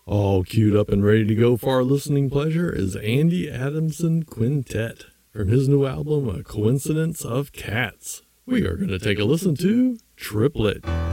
All queued up and ready to go for our listening pleasure is Andy Adamson Quintet from his new album, A Coincidence of Cats. We are going to take a listen to Triplet.